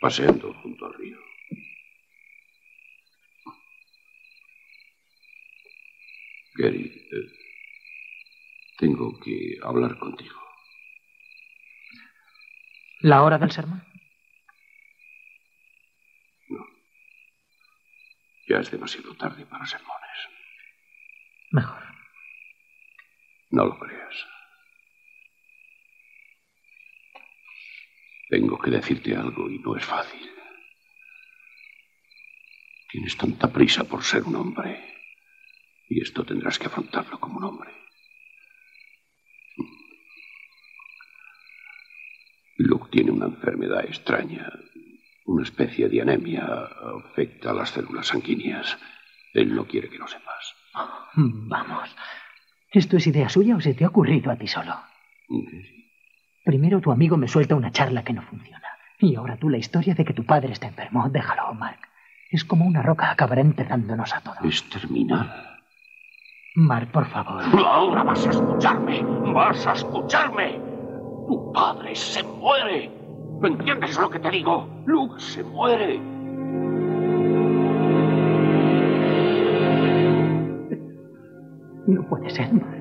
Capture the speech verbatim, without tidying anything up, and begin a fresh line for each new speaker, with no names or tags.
paseando junto al río. Gary, eh, tengo que hablar contigo.
¿La hora del sermón?
No. Ya es demasiado tarde para sermones.
Mejor.
No lo creas. Tengo que decirte algo y no es fácil. Tienes tanta prisa por ser un hombre. Y esto tendrás que afrontarlo como un hombre. Luke tiene una enfermedad extraña. Una especie de anemia. Afecta a las células sanguíneas. Él no quiere que lo sepas.
Vamos. ¿Esto es idea suya o se te ha ocurrido a ti solo?
¿Qué?
Primero tu amigo me suelta una charla que no funciona. Y ahora tú la historia de que tu padre está enfermo. Déjalo, Mark. Es como una roca, acabará enterrándonos a todos.
Es terminal.
Mark, por favor.
Ahora vas a escucharme. Vas a escucharme. Tu padre se muere. ¿Entiendes lo que te digo? Luke se muere.
No puede ser, Mark.